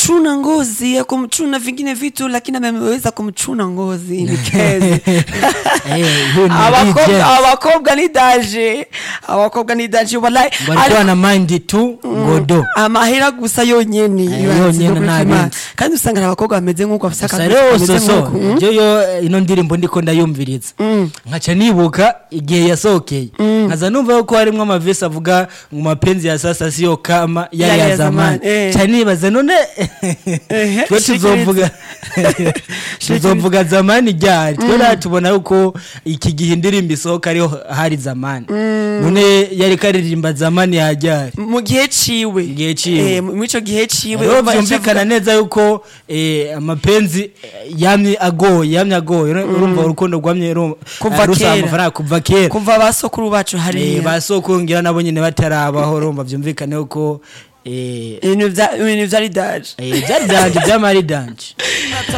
kumchuna ngozi ya kumchuna vingine vitu, lakini ameweza kumchuna ngozi Nikeze. Abakobwa ni daje wallahi, walikuwa na mind tu ngodo amahera gusa yonyene kandi usanga abakobwa bameze nkuko afisaka yo ino ndirimbo ndiko ndayumviriza nkaca nibuka igihe yasokeye nkaza numva yuko harimo amavesi avuga mu mapenzi ya sasa siyo kama yari ya zamani cyane nibaza none twe tuzovuga zamani ryari twe tubona yuko iki gihe indirimbo isohoka ariho hari zamani none yari karirimba zamani yajyari mu gihe ciwe mu ico gihe ciwe byumvikana neza yuko amapenzi yamye agoye urumva urukundo rwamye kuva kera kuva basokuru bacu hari basokuru ngira nabo nyene batarabaho urumva byumvikane yuko ibintu vyari daje byari daje byamari daje